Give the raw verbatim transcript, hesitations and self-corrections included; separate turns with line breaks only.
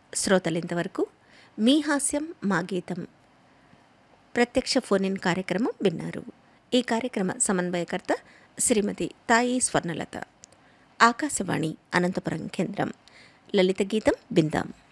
శ్రోతలింతవరకు మీ హాస్యం మా గీతం ప్రత్యక్ష ఫోన్ ఇన్ కార్యక్రమం విన్నారు. ఈ కార్యక్రమ సమన్వయకర్త శ్రీమతి తాయి స్వర్ణలత. ఆకాశవాణి అనంతపురం కేంద్రం. లలిత గీతం విందాం.